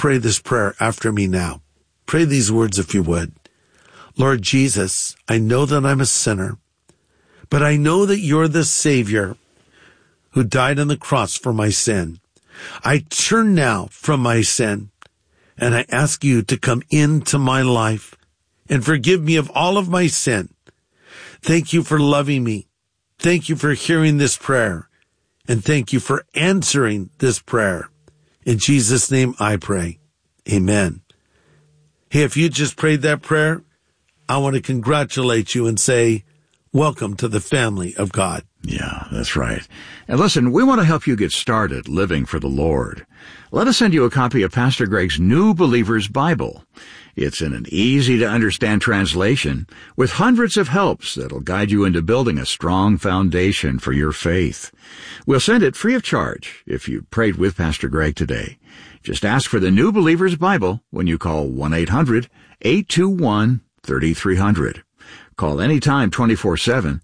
pray this prayer after me now. Pray these words if you would. Lord Jesus, I know that I'm a sinner, but I know that you're the Savior who died on the cross for my sin. I turn now from my sin, and I ask you to come into my life and forgive me of all of my sin. Thank you for loving me. Thank you for hearing this prayer, and thank you for answering this prayer. In Jesus' name I pray. Amen. Hey, if you just prayed that prayer, I want to congratulate you and say, welcome to the family of God. Yeah, that's right. And listen, we want to help you get started living for the Lord. Let us send you a copy of Pastor Greg's New Believer's Bible. It's in an easy-to-understand translation with hundreds of helps that'll guide you into building a strong foundation for your faith. We'll send it free of charge if you prayed with Pastor Greg today. Just ask for the New Believer's Bible when you call 1-800-821-3300. Call anytime 24/7,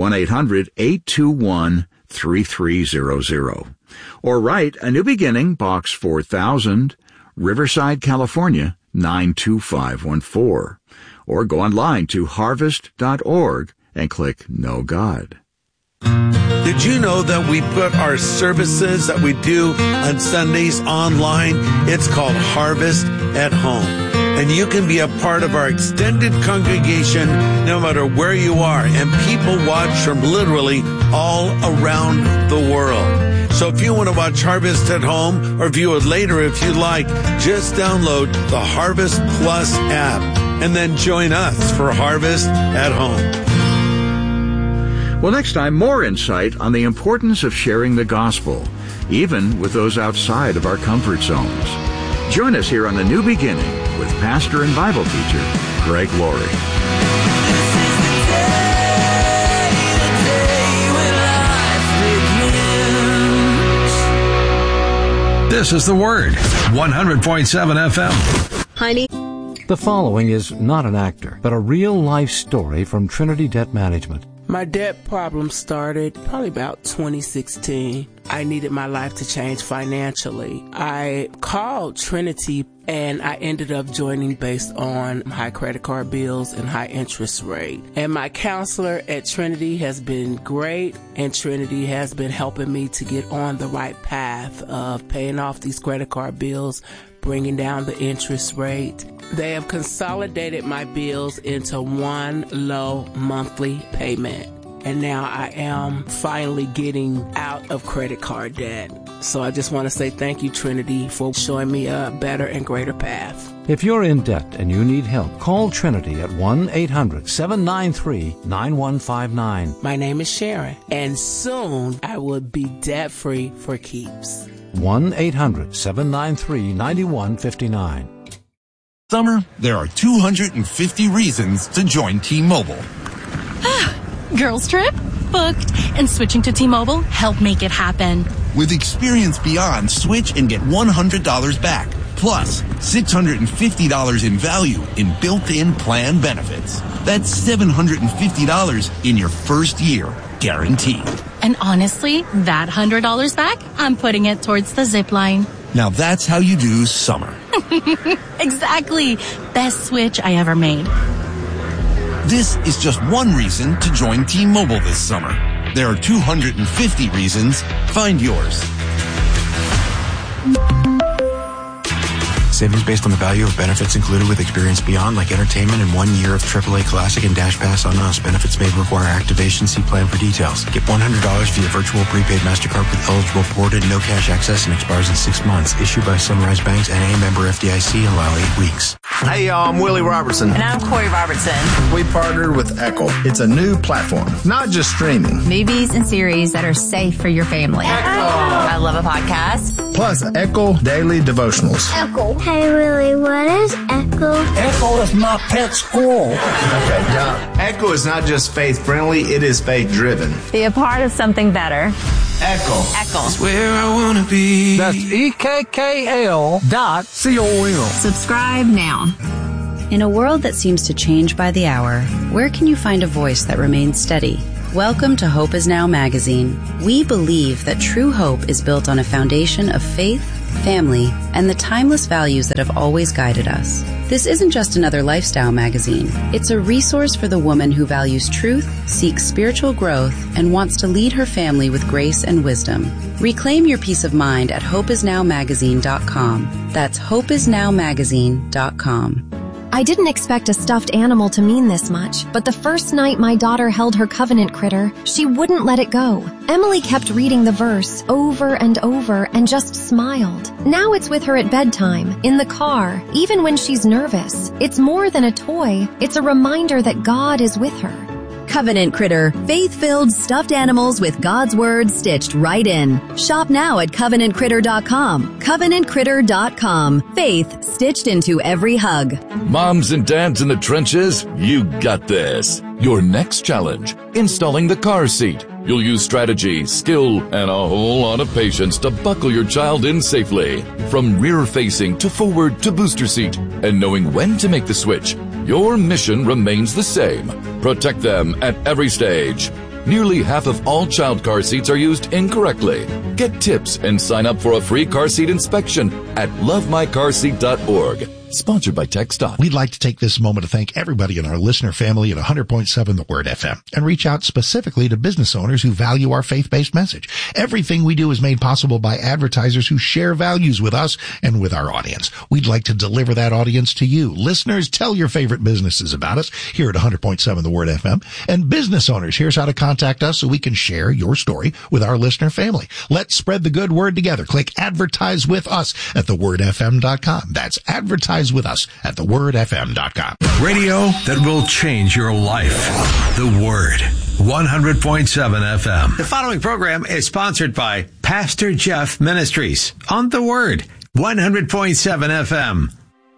1-800-821-3300. Or write A New Beginning, Box 4000, Riverside, California, 92514. Or go online to harvest.org and click Know God. Did you know that we put our services that we do on Sundays online? It's called Harvest at Home. And you can be a part of our extended congregation no matter where you are. And people watch from literally all around the world. So if you want to watch Harvest at Home or view it later if you like, just download the Harvest Plus app and then join us for Harvest at Home. Well, next time, more insight on the importance of sharing the gospel, even with those outside of our comfort zones. Join us here on A New Beginning with pastor and Bible teacher Greg Laurie. This is The Word, 100.7 FM. Honey. The following is not an actor, but a real-life story from Trinity Debt Management. My debt problem started probably about 2016. I needed my life to change financially. I called Trinity and I ended up joining based on high credit card bills and high interest rate. And my counselor at Trinity has been great, and Trinity has been helping me to get on the right path of paying off these credit card bills, bringing down the interest rate. They have consolidated my bills into one low monthly payment. And now I am finally getting out of credit card debt. So I just want to say thank you, Trinity, for showing me a better and greater path. If you're in debt and you need help, call Trinity at 1-800-793-9159. My name is Sharon, and soon I will be debt-free for keeps. 1-800-793-9159. Summer, there are 250 reasons to join T-Mobile. Girls trip? Booked. And switching to T-Mobile helped make it happen. With Experience Beyond, switch and get $100 back. Plus, $650 in value in built-in plan benefits. That's $750 in your first year, guaranteed. And honestly, that $100 back, I'm putting it towards the zip line. Now that's how you do summer. Exactly. Best switch I ever made. This is just one reason to join T-Mobile this summer. There are 250 reasons. Find yours. Savings based on the value of benefits included with Experience Beyond, like entertainment and 1 year of AAA Classic and Dash Pass on us. Benefits may require activation. See plan for details. Get $100 via virtual prepaid MasterCard with eligible ported, no cash access, and expires in 6 months. Issued by Sunrise Banks, N.A. member FDIC, and allow 8 weeks. Hey, y'all, I'm Willie Robertson. And I'm Corey Robertson. We partnered with Echo. It's a new platform, not just streaming. Movies and series that are safe for your family. Echo. I love a podcast. Plus, Echo Daily Devotionals. Echo. Hey, Willie, what is Echo? Echo is my pet squirrel. Okay, yeah. Echo is not just faith-friendly, it is faith-driven. Be a part of something better. Echo. Echo. That's where I want to be. That's EKKL.com. Subscribe now. In a world that seems to change by the hour, where can you find a voice that remains steady? Welcome to Hope Is Now magazine. We believe that true hope is built on a foundation of faith, family, and the timeless values that have always guided us. This isn't just another lifestyle magazine. It's a resource for the woman who values truth, seeks spiritual growth, and wants to lead her family with grace and wisdom. Reclaim your peace of mind at hopeisnowmagazine.com. That's hopeisnowmagazine.com. I didn't expect a stuffed animal to mean this much, but the first night my daughter held her Covenant critter, she wouldn't let it go. Emily kept reading the verse over and over and just smiled. Now it's with her at bedtime, in the car, even when she's nervous. It's more than a toy. It's a reminder that God is with her. Covenant Critter, faith-filled stuffed animals with God's Word stitched right in. Shop now at CovenantCritter.com. CovenantCritter.com. Faith stitched into every hug. Moms and dads in the trenches, you got this. Your next challenge, installing the car seat. You'll use strategy, skill, and a whole lot of patience to buckle your child in safely. From rear-facing to forward to booster seat, and knowing when to make the switch. Your mission remains the same. Protect them at every stage. Nearly half of all child car seats are used incorrectly. Get tips and sign up for a free car seat inspection at lovemycarseat.org. Sponsored by TechStop. We'd like to take this moment to thank everybody in our listener family at 100.7 The Word FM and reach out specifically to business owners who value our faith-based message. Everything we do is made possible by advertisers who share values with us and with our audience. We'd like to deliver that audience to you. Listeners, tell your favorite businesses about us here at 100.7 The Word FM. And business owners, here's how to contact us so we can share your story with our listener family. Let's spread the good word together. Click Advertise with Us at thewordfm.com. That's Advertise with Us at thewordfm.com. Radio that will change your life. The Word. 100.7 FM. The following program is sponsored by Pastor Jeff Ministries on The Word. 100.7 FM.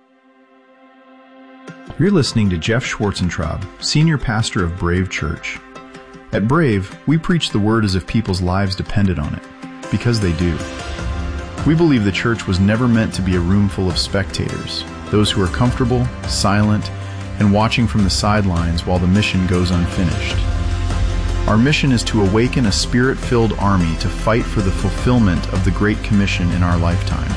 You're listening to Jeff Schwarzentraub, Senior Pastor of Brave Church. At Brave, we preach the Word as if people's lives depended on it, because they do. We believe the church was never meant to be a room full of spectators, those who are comfortable, silent, and watching from the sidelines while the mission goes unfinished. Our mission is to awaken a spirit-filled army to fight for the fulfillment of the Great Commission in our lifetime.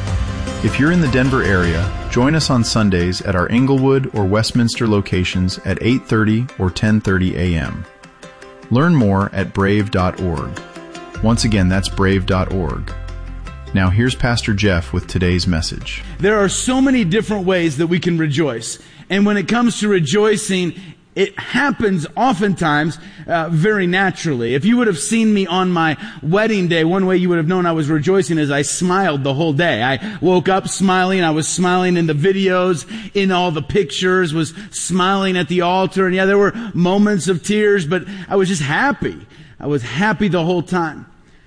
If you're in the Denver area, join us on Sundays at our Englewood or Westminster locations at 8:30 or 10:30 a.m. Learn more at brave.org. Once again, that's brave.org. Now here's Pastor Jeff with today's message. There are so many different ways that we can rejoice. And when it comes to rejoicing, it happens oftentimes very naturally. If you would have seen me on my wedding day, one way you would have known I was rejoicing is I smiled the whole day. I woke up smiling. I was smiling in the videos, in all the pictures, was smiling at the altar. And yeah, there were moments of tears, but I was just happy. I was happy the whole time.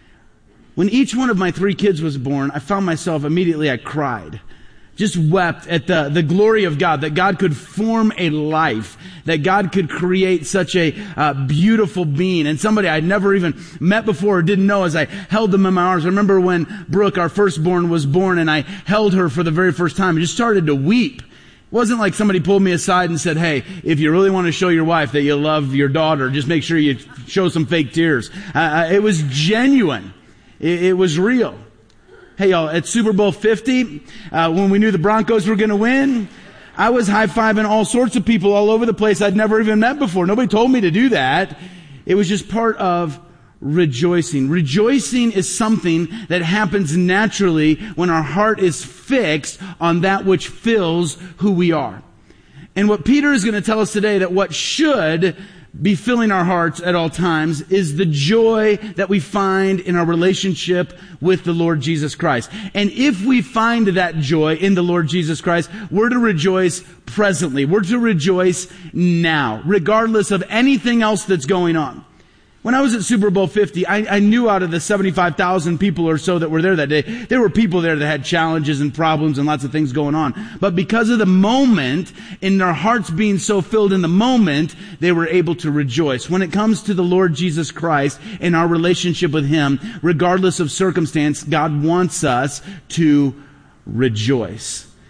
When each one of my 3 kids was born, I found myself immediately, I cried. Just wept at the glory of God, that God could form a life, that God could create such a beautiful being, and somebody I'd never even met before or didn't know as I held them in my arms. I remember when Brooke, our firstborn, was born and I held her for the very first time. I just started to weep. It wasn't like somebody pulled me aside and said, hey, if you really want to show your wife that you love your daughter, just make sure you show some fake tears. It was genuine. It was real. Hey, y'all, at Super Bowl 50, when we knew the Broncos were going to win, I was high-fiving all sorts of people all over the place I'd never even met before. Nobody told me to do that. It was just part of rejoicing. Rejoicing is something that happens naturally when our heart is fixed on that which fills who we are. And what Peter is going to tell us today, that what should be filling our hearts at all times is the joy that we find in our relationship with the Lord Jesus Christ. And if we find that joy in the Lord Jesus Christ, we're to rejoice presently. We're to rejoice now, regardless of anything else that's going on. When I was at Super Bowl 50, I knew out of the 75,000 people or so that were there that day, there were people there that had challenges and problems and lots of things going on. But because of the moment, and their hearts being so filled in the moment, they were able to rejoice. When it comes to the Lord Jesus Christ and our relationship with Him, regardless of circumstance, God wants us to rejoice.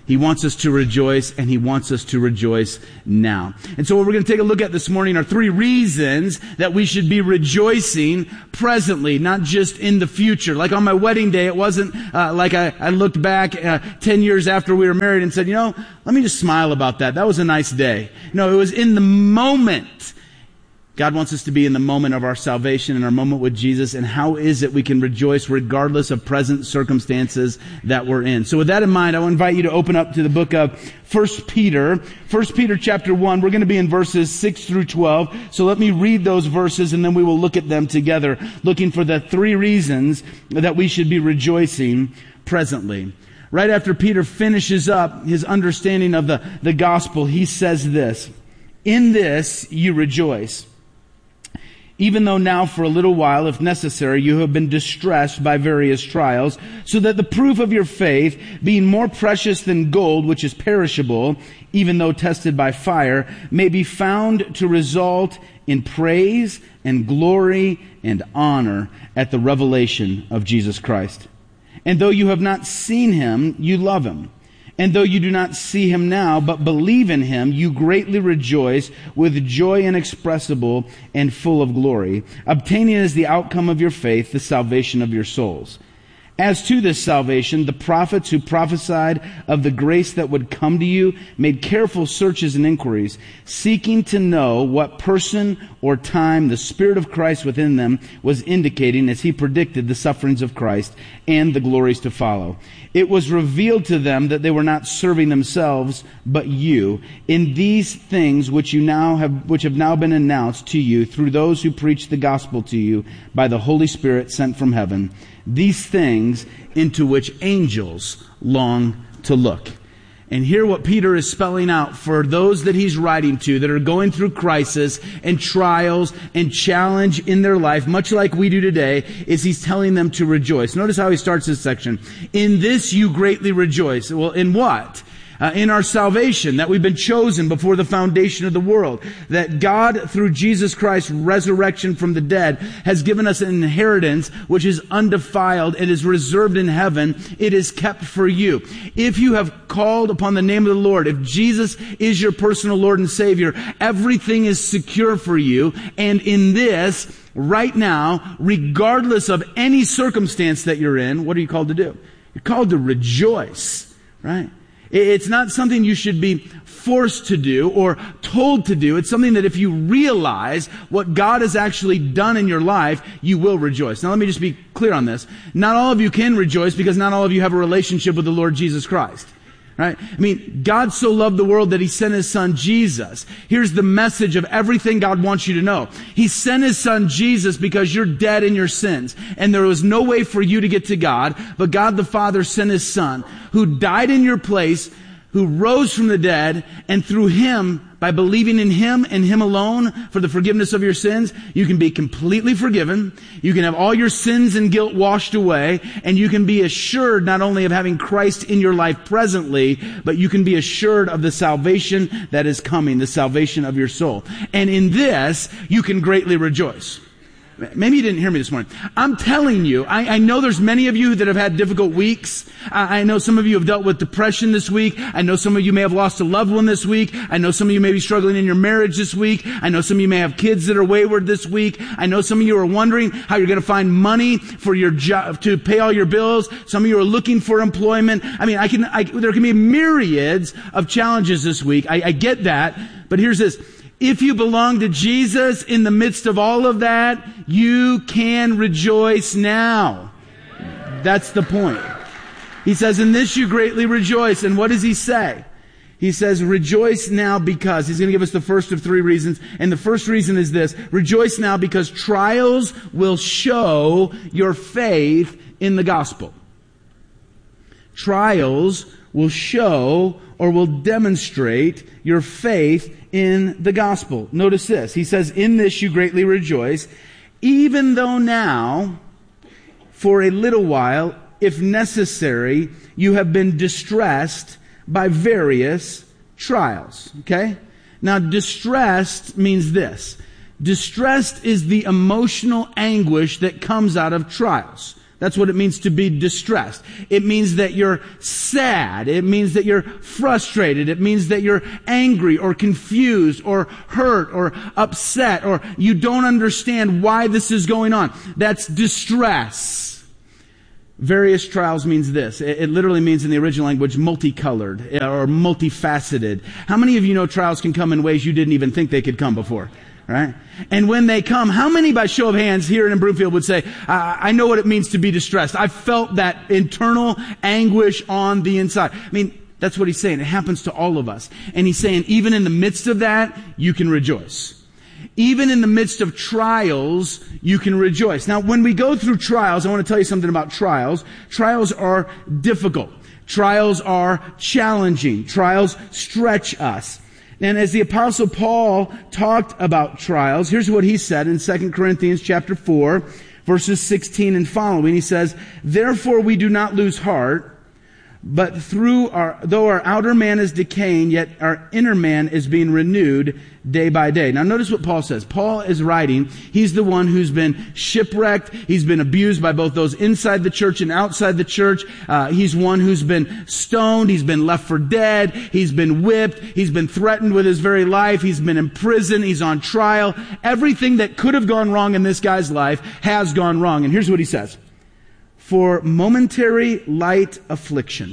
He wants us to rejoice, and He wants us to rejoice now. And so what we're going to take a look at this morning are 3 reasons that we should be rejoicing presently, not just in the future. Like on my wedding day, it wasn't like I looked back 10 years after we were married and said, let me just smile about that. That was a nice day. No, it was in the moment. God wants us to be in the moment of our salvation and our moment with Jesus. And how is it we can rejoice regardless of present circumstances that we're in? So with that in mind, I want to invite you to open up to the book of 1 Peter. 1 Peter chapter 1. We're going to be in verses 6 through 12. So let me read those verses and then we will look at them together, looking for the 3 reasons that we should be rejoicing presently. Right after Peter finishes up his understanding of the gospel, he says this: "In this you rejoice, even though now for a little while, if necessary, you have been distressed by various trials, so that the proof of your faith, being more precious than gold, which is perishable, even though tested by fire, may be found to result in praise and glory and honor at the revelation of Jesus Christ. And though you have not seen Him, you love Him. And though you do not see Him now, but believe in Him, you greatly rejoice with joy inexpressible and full of glory, obtaining as the outcome of your faith the salvation of your souls. As to this salvation, the prophets who prophesied of the grace that would come to you made careful searches and inquiries, seeking to know what person or time the Spirit of Christ within them was indicating as He predicted the sufferings of Christ and the glories to follow. It was revealed to them that they were not serving themselves, but you, in these things which have now been announced to you through those who preach the gospel to you by the Holy Spirit sent from heaven, these things into which angels long to look." And hear what Peter is spelling out for those that he's writing to that are going through crisis and trials and challenge in their life, much like we do today, is he's telling them to rejoice. Notice how he starts this section. "In this you greatly rejoice." Well, in what? In our salvation, that we've been chosen before the foundation of the world, that God, through Jesus Christ's resurrection from the dead, has given us an inheritance which is undefiled and is reserved in heaven. It is kept for you. If you have called upon the name of the Lord, if Jesus is your personal Lord and Savior, everything is secure for you. And in this, right now, regardless of any circumstance that you're in, what are you called to do? You're called to rejoice, right? It's not something you should be forced to do or told to do. It's something that if you realize what God has actually done in your life, you will rejoice. Now let me just be clear on this. Not all of you can rejoice because not all of you have a relationship with the Lord Jesus Christ. Right? I mean, God so loved the world that He sent His Son Jesus. Here's the message of everything God wants you to know. He sent His Son Jesus because you're dead in your sins. And there was no way for you to get to God, but God the Father sent His Son, who died in your place, who rose from the dead, and through Him, by believing in Him and Him alone for the forgiveness of your sins, you can be completely forgiven, you can have all your sins and guilt washed away, and you can be assured not only of having Christ in your life presently, but you can be assured of the salvation that is coming, the salvation of your soul. And in this, you can greatly rejoice. Maybe you didn't hear me this morning. I'm telling you, I know there's many of you that have had difficult weeks. I know some of you have dealt with depression this week. I know some of you may have lost a loved one this week. I know some of you may be struggling in your marriage this week. I know some of you may have kids that are wayward this week. I know some of you are wondering how you're going to find money for your job to pay all your bills. Some of you are looking for employment. I mean, there can be myriads of challenges this week. I get that. But here's this. If you belong to Jesus in the midst of all of that, you can rejoice now. That's the point. He says, "In this you greatly rejoice." And what does he say? He says, rejoice now because. He's going to give us the first of 3 reasons. And the first reason is this. Rejoice now because trials will show your faith in the gospel. Trials will show or will demonstrate your faith in the gospel. Notice this. He says, "In this you greatly rejoice, even though now, for a little while, if necessary, you have been distressed by various trials." Okay? Now, distressed means this. Distressed is the emotional anguish that comes out of trials. That's what it means to be distressed. It means that you're sad. It means that you're frustrated. It means that you're angry or confused or hurt or upset or you don't understand why this is going on. That's distress. Various trials means this. It literally means in the original language multicolored or multifaceted. How many of you know trials can come in ways you didn't even think they could come before? Right? And when they come, how many by show of hands here in Broomfield would say, I know what it means to be distressed. I felt that internal anguish on the inside. I mean, that's what he's saying. It happens to all of us. And he's saying, even in the midst of that, you can rejoice. Even in the midst of trials, you can rejoice. Now, when we go through trials, I want to tell you something about trials. Trials are difficult. Trials are challenging. Trials stretch us. And as the Apostle Paul talked about trials, here's what he said in 2 Corinthians chapter 4, verses 16 and following. He says, "Therefore we do not lose heart, but though our outer man is decaying, yet our inner man is being renewed day by day." Now notice what Paul says. Paul is writing. He's the one who's been shipwrecked. He's been abused by both those inside the church and outside the church. He's one who's been stoned. He's been left for dead. He's been whipped. He's been threatened with his very life. He's been in prison. He's on trial. Everything that could have gone wrong in this guy's life has gone wrong. And here's what he says. "For momentary light affliction."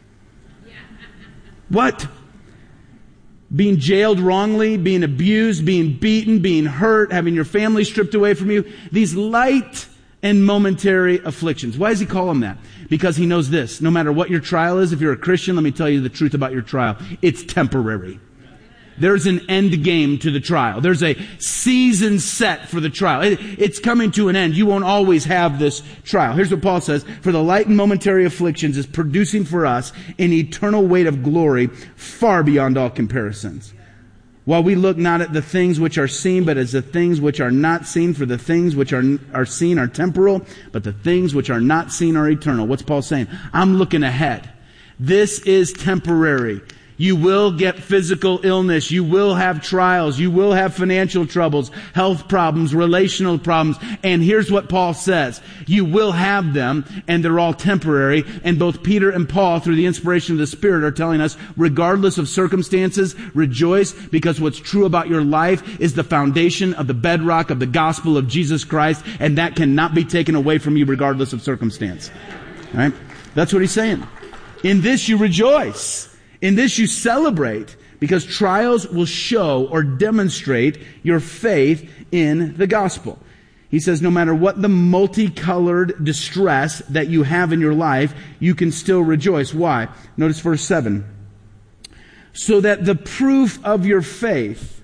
What? Being jailed wrongly, being abused, being beaten, being hurt, having your family stripped away from you. These light and momentary afflictions. Why does he call them that? Because he knows this. No matter what your trial is, if you're a Christian, let me tell you the truth about your trial. It's temporary. There's an end game to the trial. There's a season set for the trial. It's coming to an end. You won't always have this trial. Here's what Paul says. "For the light and momentary afflictions is producing for us an eternal weight of glory far beyond all comparisons. While we look not at the things which are seen, but as the things which are not seen. For the things which are seen are temporal, but the things which are not seen are eternal." What's Paul saying? I'm looking ahead. This is temporary. You will get physical illness. You will have trials. You will have financial troubles, health problems, relational problems. And here's what Paul says. You will have them, and they're all temporary. And both Peter and Paul, through the inspiration of the Spirit, are telling us, regardless of circumstances, rejoice, because what's true about your life is the foundation of the bedrock of the gospel of Jesus Christ, and that cannot be taken away from you regardless of circumstance. All right? That's what he's saying. In this you rejoice. In this you celebrate, because trials will show or demonstrate your faith in the gospel. He says no matter what the multicolored distress that you have in your life, you can still rejoice. Why? Notice verse 7. "So that the proof of your faith,"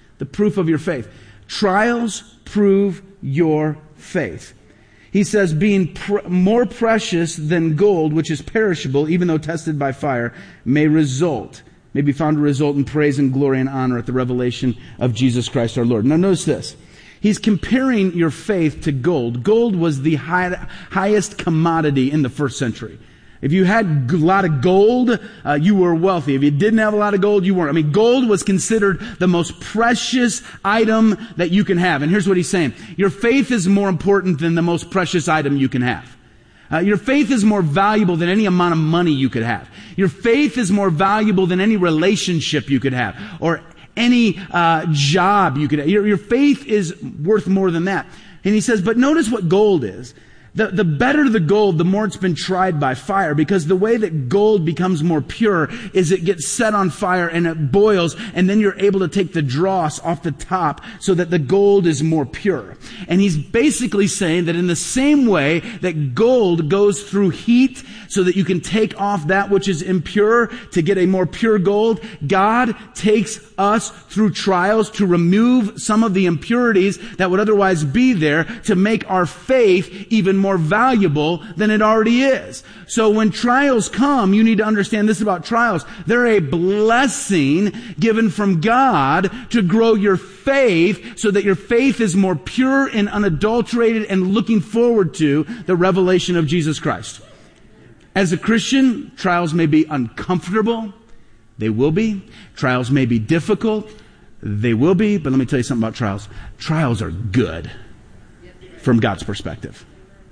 trials prove your faith. He says, "being more precious than gold, which is perishable, even though tested by fire, may be found to result in praise and glory and honor at the revelation of Jesus Christ our Lord." Now notice this. He's comparing your faith to gold. Gold was the highest commodity in the first century. If you had a lot of gold, you were wealthy. If you didn't have a lot of gold, you weren't. I mean, gold was considered the most precious item that you can have. And here's what he's saying. Your faith is more important than the most precious item you can have. Your faith is more valuable than any amount of money you could have. Your faith is more valuable than any relationship you could have or any job you could have. Your faith is worth more than that. And he says, but notice what gold is. The better the gold, the more it's been tried by fire, because the way that gold becomes more pure is it gets set on fire and it boils, and then you're able to take the dross off the top so that the gold is more pure. And he's basically saying that in the same way that gold goes through heat so that you can take off that which is impure to get a more pure gold, God takes us through trials to remove some of the impurities that would otherwise be there to make our faith even more valuable than it already is. So when trials come, you need to understand this about trials. They're a blessing given from God to grow your faith so that your faith is more pure and unadulterated and looking forward to the revelation of Jesus Christ. As a Christian, trials may be uncomfortable. They will be. Trials may be difficult. They will be. But let me tell you something about trials. Trials are good from God's perspective.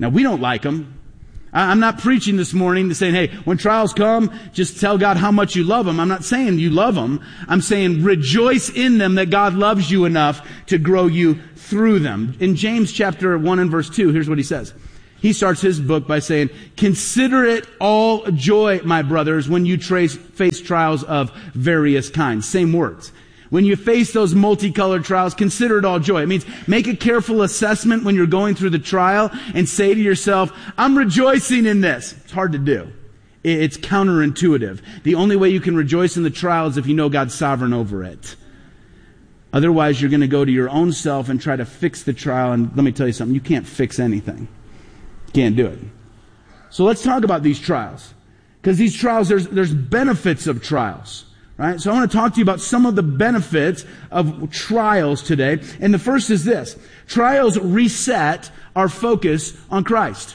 Now, we don't like them. I'm not preaching this morning to saying, hey, when trials come, just tell God how much you love Him. I'm not saying you love Him. I'm saying rejoice in them, that God loves you enough to grow you through them. In James chapter 1 and verse 2, here's what he says. He starts his book by saying, consider it all joy, my brothers, when you face trials of various kinds. Same words. When you face those multicolored trials, consider it all joy. It means make a careful assessment when you're going through the trial and say to yourself, I'm rejoicing in this. It's hard to do. It's counterintuitive. The only way you can rejoice in the trial is if you know God's sovereign over it. Otherwise, you're going to go to your own self and try to fix the trial. And let me tell you something, you can't fix anything. You can't do it. So let's talk about these trials. Because these trials, there's benefits of trials. Right? So I want to talk to you about some of the benefits of trials today. And the first is this. Trials reset our focus on Christ.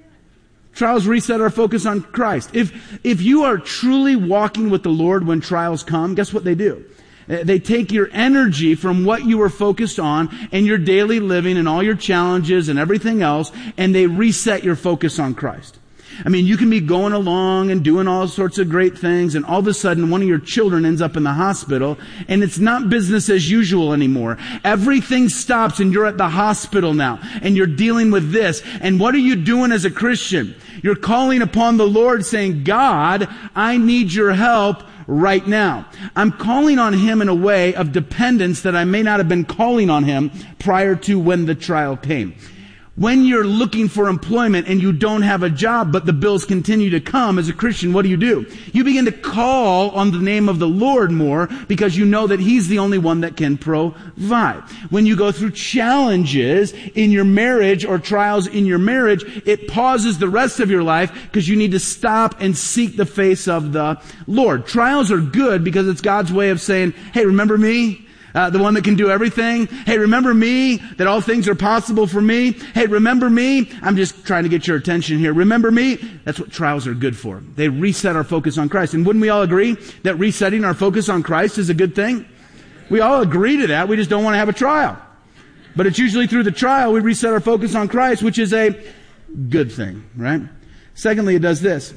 Trials reset our focus on Christ. If you are truly walking with the Lord when trials come, guess what they do? They take your energy from what you were focused on and your daily living and all your challenges and everything else, and they reset your focus on Christ. I mean, you can be going along and doing all sorts of great things, and all of a sudden one of your children ends up in the hospital, and it's not business as usual anymore. Everything stops, and you're at the hospital now, and you're dealing with this. And what are you doing as a Christian? You're calling upon the Lord saying, God, I need your help right now. I'm calling on Him in a way of dependence that I may not have been calling on Him prior to when the trial came. When you're looking for employment and you don't have a job, but the bills continue to come, as a Christian, what do? You begin to call on the name of the Lord more because you know that He's the only one that can provide. When you go through challenges in your marriage or trials in your marriage, it pauses the rest of your life because you need to stop and seek the face of the Lord. Trials are good because it's God's way of saying, hey, remember me? The one that can do everything. Hey, remember me, that all things are possible for me. Hey, remember me. I'm just trying to get your attention here. Remember me. That's what trials are good for. They reset our focus on Christ. And wouldn't we all agree that resetting our focus on Christ is a good thing? We all agree to that. We just don't want to have a trial. But it's usually through the trial we reset our focus on Christ, which is a good thing, right? Secondly, it does this.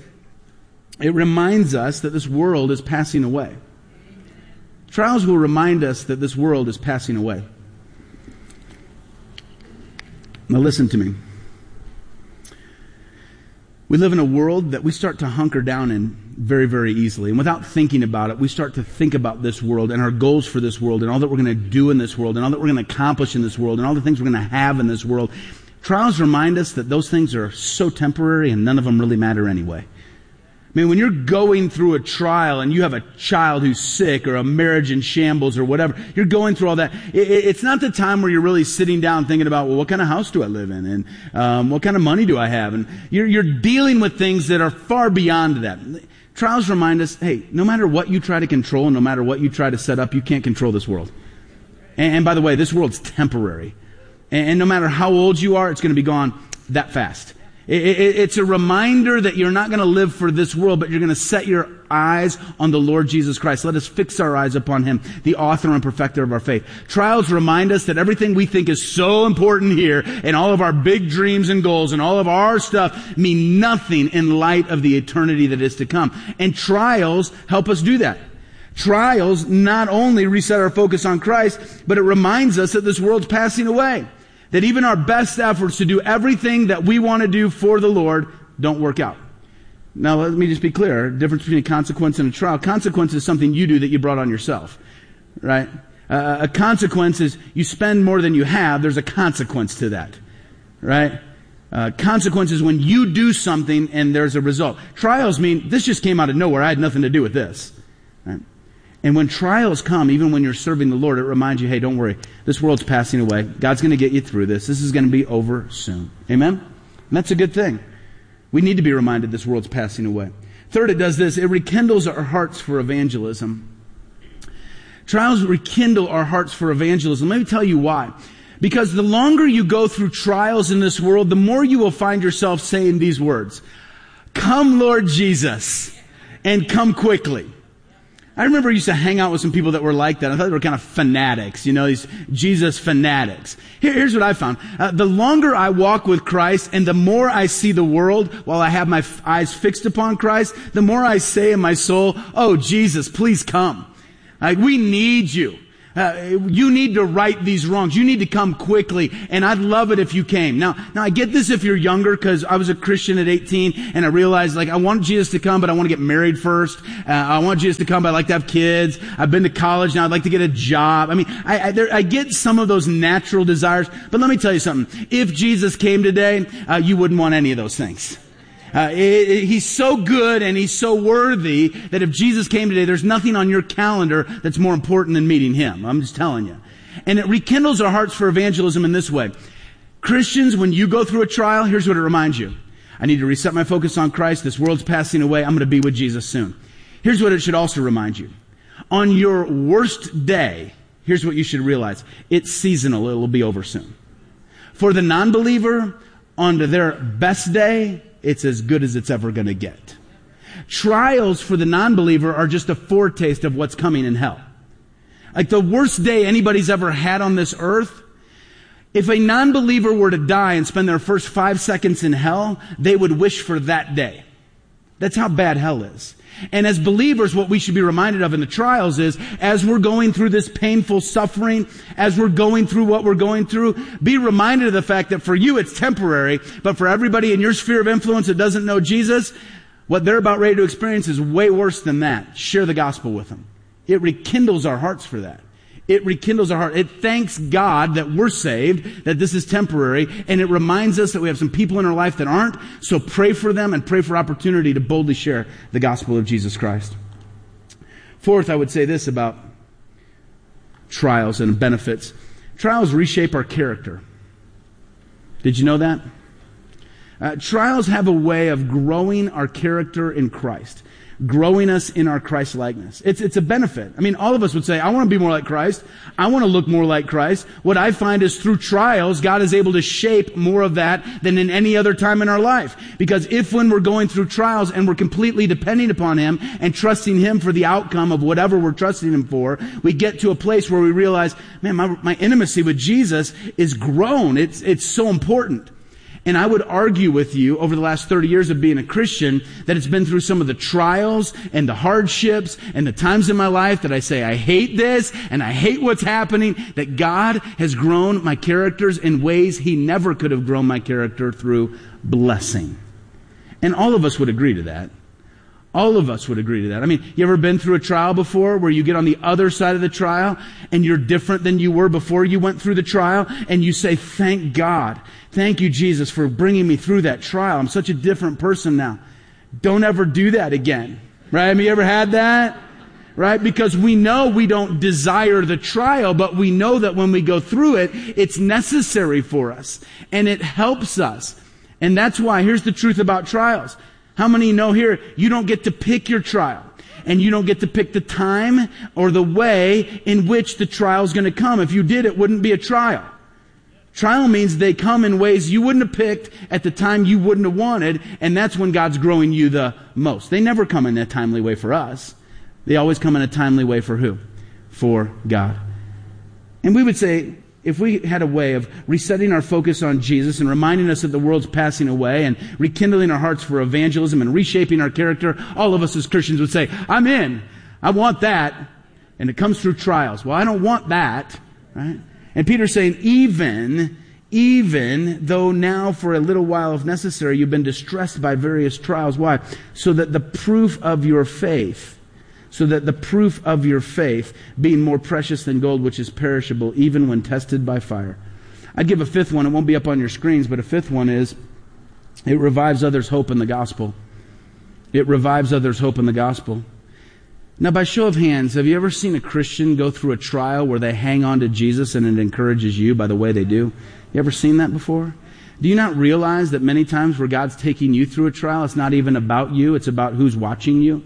It reminds us that this world is passing away. Trials will remind us that this world is passing away. Now listen to me. We live in a world that we start to hunker down in very, very easily. And without thinking about it, we start to think about this world and our goals for this world and all that we're going to do in this world and all that we're going to accomplish in this world and all the things we're going to have in this world. Trials remind us that those things are so temporary and none of them really matter anyway. I mean, when you're going through a trial and you have a child who's sick or a marriage in shambles or whatever, you're going through all that. It's not the time where you're really sitting down thinking about, well, what kind of house do I live in? And what kind of money do I have? And you're dealing with things that are far beyond that. Trials remind us, hey, no matter what you try to control, no matter what you try to set up, you can't control this world. And by the way, this world's temporary. And no matter how old you are, it's going to be gone that fast. It's a reminder that you're not going to live for this world, but you're going to set your eyes on the Lord Jesus Christ. Let us fix our eyes upon Him, the author and perfecter of our faith. Trials remind us that everything we think is so important here and all of our big dreams and goals and all of our stuff mean nothing in light of the eternity that is to come. And trials help us do that. Trials not only reset our focus on Christ, but it reminds us that this world's passing away. That even our best efforts to do everything that we want to do for the Lord don't work out. Now, let me just be clear. The difference between a consequence and a trial. Consequence is something you do that you brought on yourself. Right? A consequence is you spend more than you have. There's a consequence to that. Right? Consequence is when you do something and there's a result. Trials mean this just came out of nowhere. I had nothing to do with this. Right? And when trials come, even when you're serving the Lord, it reminds you, hey, don't worry. This world's passing away. God's going to get you through this. This is going to be over soon. Amen? And that's a good thing. We need to be reminded this world's passing away. Third, it does this. It rekindles our hearts for evangelism. Trials rekindle our hearts for evangelism. Let me tell you why. Because the longer you go through trials in this world, the more you will find yourself saying these words. Come, Lord Jesus, and come quickly. I remember I used to hang out with some people that were like that. I thought they were kind of fanatics, these Jesus fanatics. Here's what I found. The longer I walk with Christ and the more I see the world while I have my eyes fixed upon Christ, the more I say in my soul, oh, Jesus, please come. We need you. You need to right these wrongs. You need to come quickly, and I'd love it if you came. Now I get this if you're younger, because I was a Christian at 18, and I realized, I want Jesus to come, but I want to get married first. I want Jesus to come, but I'd like to have kids. I've been to college now. I'd like to get a job. I get some of those natural desires, but let me tell you something. If Jesus came today, you wouldn't want any of those things. He's so good and he's so worthy that if Jesus came today, there's nothing on your calendar that's more important than meeting him. I'm just telling you. And it rekindles our hearts for evangelism in this way. Christians, when you go through a trial, here's what it reminds you. I need to reset my focus on Christ. This world's passing away. I'm going to be with Jesus soon. Here's what it should also remind you. On your worst day, here's what you should realize. It's seasonal. It'll be over soon. For the non-believer, on their best day, it's as good as it's ever going to get. Trials for the non-believer are just a foretaste of what's coming in hell. Like the worst day anybody's ever had on this earth, if a non-believer were to die and spend their first 5 seconds in hell, they would wish for that day. That's how bad hell is. And as believers, what we should be reminded of in the trials is, as we're going through this painful suffering, as we're going through what we're going through, be reminded of the fact that for you it's temporary, but for everybody in your sphere of influence that doesn't know Jesus, what they're about ready to experience is way worse than that. Share the gospel with them. It rekindles our hearts for that. It rekindles our heart. It thanks God that we're saved, that this is temporary, and it reminds us that we have some people in our life that aren't, so pray for them and pray for opportunity to boldly share the gospel of Jesus Christ. Fourth, I would say this about trials and benefits. Trials reshape our character. Did you know that? Trials have a way of growing our character in Christ. Growing us in our Christ likeness. It's a benefit. All of us would say, I want to be more like Christ. I want to look more like Christ. What I find is through trials, God is able to shape more of that than in any other time in our life. Because if when we're going through trials and we're completely depending upon Him and trusting Him for the outcome of whatever we're trusting Him for, we get to a place where we realize, man, my intimacy with Jesus is grown. It's so important. And I would argue with you over the last 30 years of being a Christian that it's been through some of the trials and the hardships and the times in my life that I say, I hate this and I hate what's happening, that God has grown my characters in ways He never could have grown my character through blessing. And all of us would agree to that. All of us would agree to that. You ever been through a trial before where you get on the other side of the trial and you're different than you were before you went through the trial, and you say, thank God. Thank you, Jesus, for bringing me through that trial. I'm such a different person now. Don't ever do that again. Right? You ever had that? Right? Because we know we don't desire the trial, but we know that when we go through it, it's necessary for us. And it helps us. And that's why, here's the truth about trials. How many know here, you don't get to pick your trial, and you don't get to pick the time or the way in which the trial is going to come. If you did, it wouldn't be a trial. Trial means they come in ways you wouldn't have picked at the time you wouldn't have wanted, and that's when God's growing you the most. They never come in a timely way for us. They always come in a timely way for who? For God. And we would say, if we had a way of resetting our focus on Jesus and reminding us that the world's passing away and rekindling our hearts for evangelism and reshaping our character, all of us as Christians would say, I'm in. I want that. And it comes through trials. Well, I don't want that. Right? And Peter's saying, even though now for a little while, if necessary, you've been distressed by various trials. Why? So that the proof of your faith, being more precious than gold, which is perishable, even when tested by fire. I'd give a fifth one. It won't be up on your screens, but a fifth one is, it revives others' hope in the gospel. It revives others' hope in the gospel. Now, by show of hands, have you ever seen a Christian go through a trial where they hang on to Jesus and it encourages you by the way they do? You ever seen that before? Do you not realize that many times where God's taking you through a trial, it's not even about you, it's about who's watching you?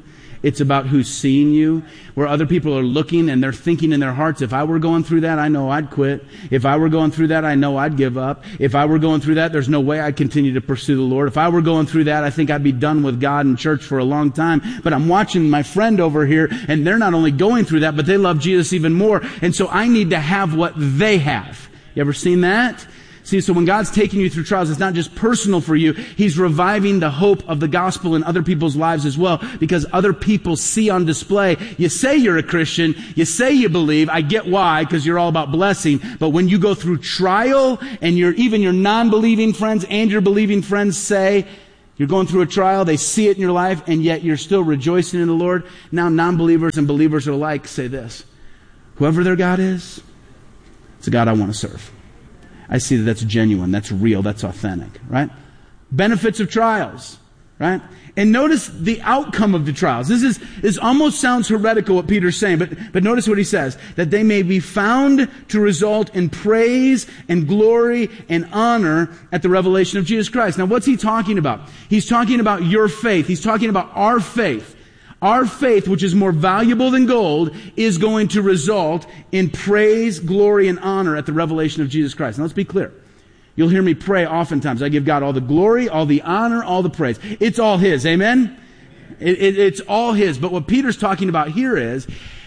It's about who's seeing you, where other people are looking and they're thinking in their hearts, if I were going through that, I know I'd quit. If I were going through that, I know I'd give up. If I were going through that, there's no way I'd continue to pursue the Lord. If I were going through that, I think I'd be done with God and church for a long time. But I'm watching my friend over here, and they're not only going through that, but they love Jesus even more. And so I need to have what they have. You ever seen that? See, so when God's taking you through trials, it's not just personal for you. He's reviving the hope of the gospel in other people's lives as well, because other people see on display, you say you're a Christian, you say you believe, I get why, because you're all about blessing, but when you go through trial, and even your non-believing friends and your believing friends say, you're going through a trial, they see it in your life, and yet you're still rejoicing in the Lord. Now non-believers and believers alike say this, whoever their God is, it's a God I want to serve. I see that that's genuine, that's real, that's authentic, right? Benefits of trials, right? And notice the outcome of the trials. This almost sounds heretical what Peter's saying, but notice what he says, that they may be found to result in praise and glory and honor at the revelation of Jesus Christ. Now what's he talking about? He's talking about your faith. He's talking about our faith. Our faith, which is more valuable than gold, is going to result in praise, glory, and honor at the revelation of Jesus Christ. Now let's be clear. You'll hear me pray oftentimes. I give God all the glory, all the honor, all the praise. It's all His. Amen? It's all His. But what Peter's talking about here is,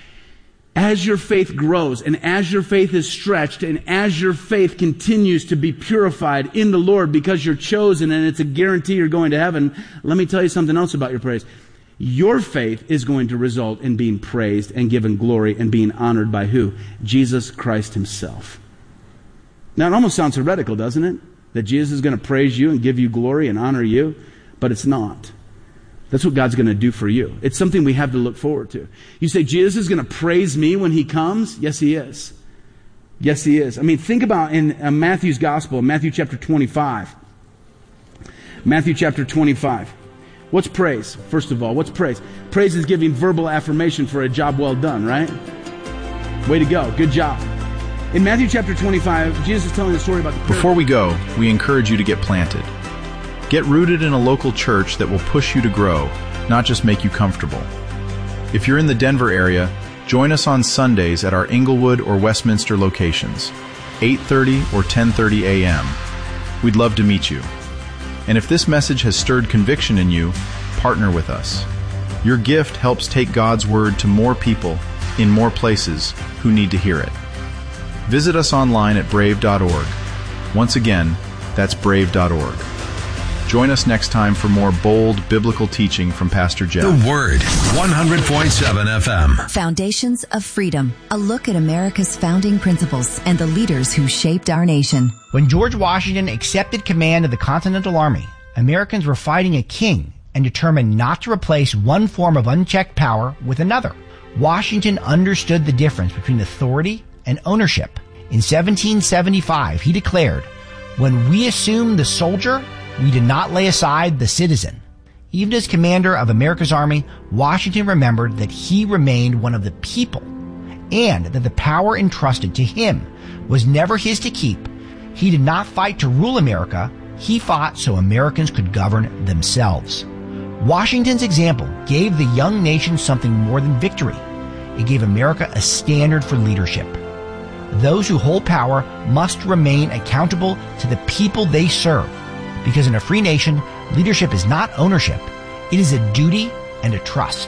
as your faith grows, and as your faith is stretched, and as your faith continues to be purified in the Lord because you're chosen and it's a guarantee you're going to heaven, let me tell you something else about your praise. Your faith is going to result in being praised and given glory and being honored by who? Jesus Christ Himself. Now, it almost sounds heretical, doesn't it? That Jesus is going to praise you and give you glory and honor you, but it's not. That's what God's going to do for you. It's something we have to look forward to. You say, Jesus is going to praise me when He comes? Yes, He is. Yes, He is. I mean, think about in Matthew's Gospel, Matthew chapter 25. Matthew chapter 25. What's praise? First of all, what's praise? Praise is giving verbal affirmation for a job well done, right? Way to go. Good job. In Matthew chapter 25, Jesus is telling the story about the Before we go, we encourage you to get planted. Get rooted in a local church that will push you to grow, not just make you comfortable. If you're in the Denver area, join us on Sundays at our Inglewood or Westminster locations, 8:30 or 10:30 a.m. We'd love to meet you. And if this message has stirred conviction in you, partner with us. Your gift helps take God's Word to more people in more places who need to hear it. Visit us online at brave.org. Once again, that's brave.org. Join us next time for more bold biblical teaching from Pastor Jeff. The Word, 100.7 FM. Foundations of Freedom, a look at America's founding principles and the leaders who shaped our nation. When George Washington accepted command of the Continental Army, Americans were fighting a king and determined not to replace one form of unchecked power with another. Washington understood the difference between authority and ownership. In 1775, he declared, "When we assume the soldier, we did not lay aside the citizen." Even as commander of America's army, Washington remembered that he remained one of the people and that the power entrusted to him was never his to keep. He did not fight to rule America. He fought so Americans could govern themselves. Washington's example gave the young nation something more than victory. It gave America a standard for leadership. Those who hold power must remain accountable to the people they serve. Because in a free nation, leadership is not ownership. It is a duty and a trust.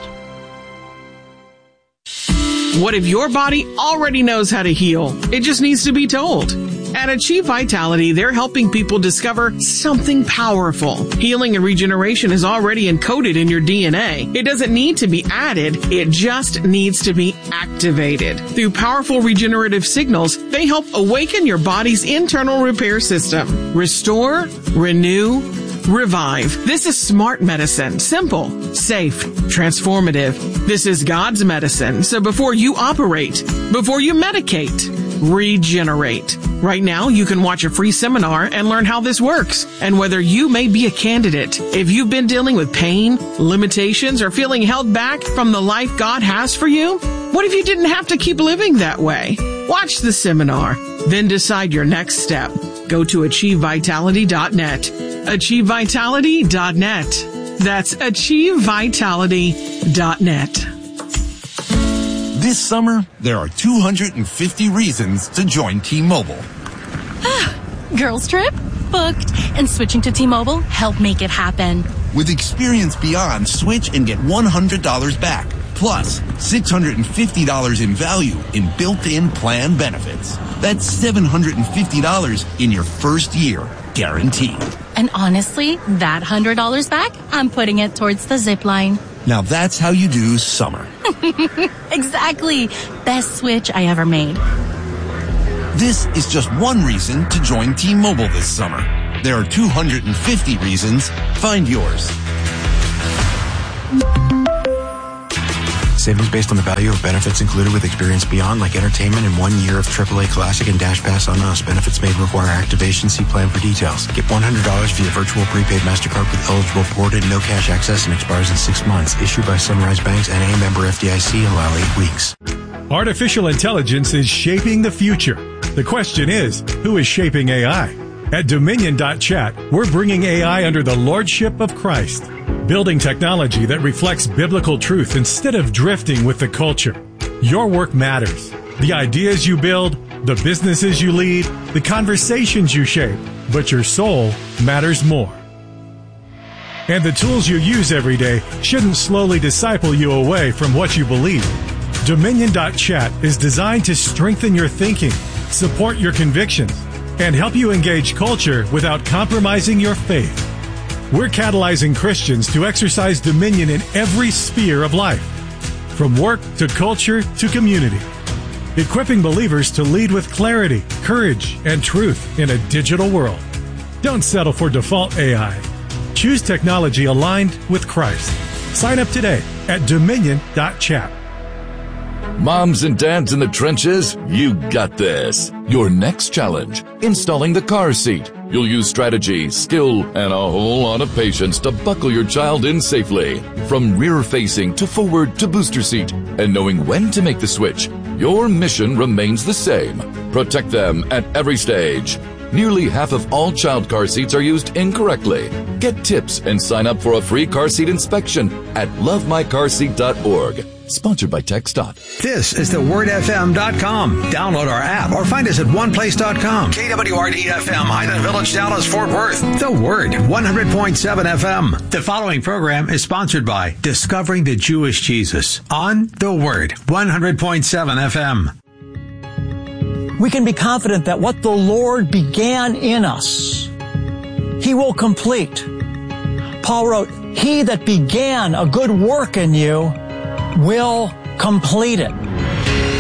What if your body already knows how to heal? It just needs to be told. At Achieve Vitality, they're helping people discover something powerful. Healing and regeneration is already encoded in your DNA. It doesn't need to be added. It just needs to be activated. Through powerful regenerative signals, they help awaken your body's internal repair system. Restore, renew, revive. This is smart medicine. Simple, safe, transformative. This is God's medicine. So before you operate, before you medicate, regenerate. Right now, you can watch a free seminar and learn how this works and whether you may be a candidate. If you've been dealing with pain, limitations, or feeling held back from the life God has for you, what if you didn't have to keep living that way? Watch the seminar, then decide your next step. Go to AchieveVitality.net. AchieveVitality.net. That's AchieveVitality.net. This summer, there are 250 reasons to join T-Mobile. Girls trip? Booked. And switching to T-Mobile helped make it happen. With Experience Beyond, switch and get $100 back. Plus, $650 in value in built-in plan benefits. That's $750 in your first year, guaranteed. And honestly, that $100 back, I'm putting it towards the zip line. Now that's how you do summer. Exactly. Best switch I ever made. This is just one reason to join T-Mobile this summer. There are 250 reasons. Find yours. Savings based on the value of benefits included with Experience Beyond, like entertainment and 1 year of AAA Classic and Dash Pass on Us. Benefits may require activation. See plan for details. Get $100 via virtual prepaid MasterCard with eligible port and no cash access, and expires in 6 months. Issued by Sunrise Banks and a member FDIC. Allow 8 weeks. Artificial intelligence is shaping the future. The question is, who is shaping AI? At Dominion.chat, we're bringing AI under the lordship of Christ, building technology that reflects biblical truth instead of drifting with the culture. Your work matters. The ideas you build, the businesses you lead, the conversations you shape, but your soul matters more. And the tools you use every day shouldn't slowly disciple you away from what you believe. Dominion.chat is designed to strengthen your thinking, support your convictions, and help you engage culture without compromising your faith. We're catalyzing Christians to exercise dominion in every sphere of life, from work to culture to community, equipping believers to lead with clarity, courage, and truth in a digital world. Don't settle for default AI. Choose technology aligned with Christ. Sign up today at Dominion.chat. Moms and dads in the trenches, you got this. Your next challenge, installing the car seat. You'll use strategy, skill, and a whole lot of patience to buckle your child in safely. From rear-facing to forward to booster seat, and knowing when to make the switch, your mission remains the same. Protect them at every stage. Nearly half of all child car seats are used incorrectly. Get tips and sign up for a free car seat inspection at lovemycarseat.org. Sponsored by TechStop. This is thewordfm.com. Download our app or find us at oneplace.com. KWRD-FM, Highland Village, Dallas, Fort Worth. The Word, 100.7 FM. The following program is sponsored by Discovering the Jewish Jesus on The Word, 100.7 FM. We can be confident that what the Lord began in us, He will complete. Paul wrote, "He that began a good work in you will complete it."